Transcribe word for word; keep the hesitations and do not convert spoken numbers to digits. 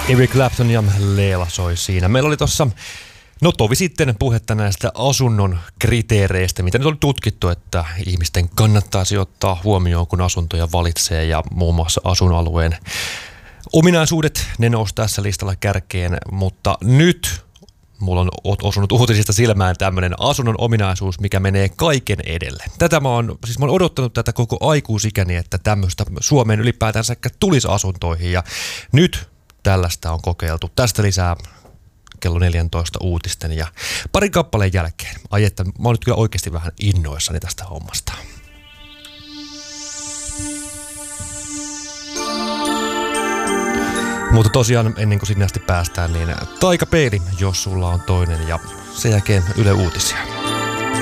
Eric Clapton ja Leela soi siinä. Meillä oli tuossa no tovi sitten puhetta näistä asunnon kriteereistä, mitä nyt oli tutkittu, että ihmisten kannattaisi ottaa huomioon, kun asuntoja valitsee, ja muun muassa asuinalueen ominaisuudet, ne nousi tässä listalla kärkeen, mutta nyt mulla on osunut uutisista silmään tämmöinen asunnon ominaisuus, mikä menee kaiken edelle. Tätä mä oon, siis mä oon odottanut tätä koko aikuisikäni, että tämmöistä Suomeen ylipäätänsä tulisi asuntoihin, ja nyt tällaista on kokeiltu. Tästä lisää kello neljätoista uutisten ja parin kappaleen jälkeen. Ai että, mä oon nyt kyllä oikeasti vähän innoissani tästä hommasta. Mutta tosiaan ennen kuin sinne asti päästään, niin taikapeili, jos sulla on toinen, ja sen jälkeen Yle Uutisia.